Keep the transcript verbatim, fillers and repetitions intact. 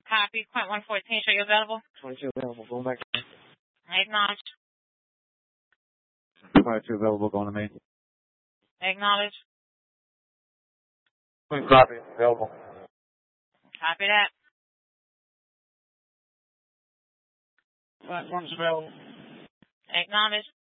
Copy. Point one fourteen, show you available? twenty-two available, going back. Acknowledge. twenty-two available, going to main. Acknowledge. Copy, available. Copy that. Platform's available. Acknowledge.